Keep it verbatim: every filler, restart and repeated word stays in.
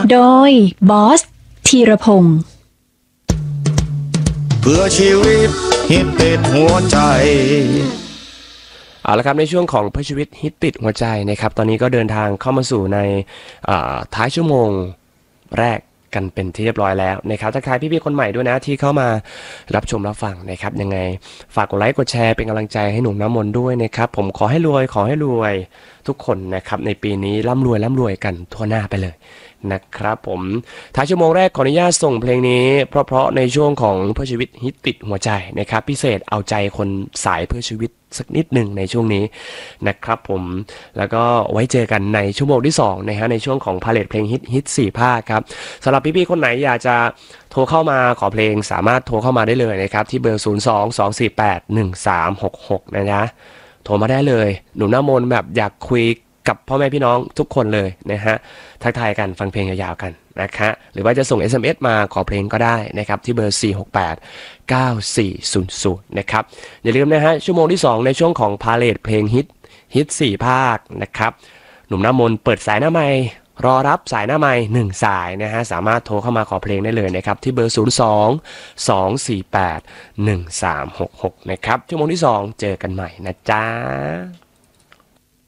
โดยบอสธีรพงศ์เพื่อชีวิตฮิตติดหัวใจเอาละครับในช่วงของเพื่อชีวิตฮิตติดหัวใจนะครับตอนนี้ก็เดินทางเข้ามาสู่ในท้ายชั่วโมงแรกกันเป็นที่เรียบร้อยแล้วนะครับทักทายพี่ๆคนใหม่ด้วยนะที่เข้ามารับชมรับฟังนะครับยังไงฝากกดไลค์กดแชร์เป็นกำลังใจให้หนุ่มน้ำมนต์ด้วยนะครับผมขอให้รวยขอให้รวยทุกคนนะครับในปีนี้ร่ำรวยร่ำรวยกันทั่วหน้าไปเลยนะครับผมท้ายชั่วโมงแรกขออนุญาตส่งเพลงนี้เพราะๆในช่วงของเพื่อชีวิตฮิตติดหัวใจนะครับพิเศษเอาใจคนสายเพื่อชีวิตสักนิดหนึ่งในช่วงนี้นะครับผมแล้วก็ไว้เจอกันในชั่วโมงที่สองนะฮะในช่วงของพาเลทเพลงฮิตฮิตสี่ภาคครับสำหรับพี่ๆคนไหนอยากจะโทรเข้ามาขอเพลงสามารถโทรเข้ามาได้เลยนะครับที่เบอร์ศูนย์ สอง สอง สี่ แปด หนึ่ง สาม หก หกนะจ๊ะโทรมาได้เลยหนุ่มหน้ามนต์แบบอยากคุยกับพ่อแม่พี่น้องทุกคนเลยนะฮะทักทายกันฟังเพลงยาวๆกันนะคะหรือว่าจะส่ง เอส เอ็ม เอส มาขอเพลงก็ได้นะครับที่เบอร์สี่ หก แปด เก้า สี่ ศูนย์ ศูนย์นะครับอย่าลืมนะฮะชั่วโมงที่สองในช่วงของพาเลทเพลงฮิตฮิตสี่ภาคนะครับหนุ่มหน้ามนต์เปิดสายหน้าไมค์รอรับสายหน้าไมค์หนึ่งสายนะฮะสามารถโทรเข้ามาขอเพลงได้เลยนะครับที่เบอร์ศูนย์ สอง สอง สี่ แปด หนึ่ง สาม หก หกนะครับชั่วโมงที่สองเจอกันใหม่นะจ๊ะ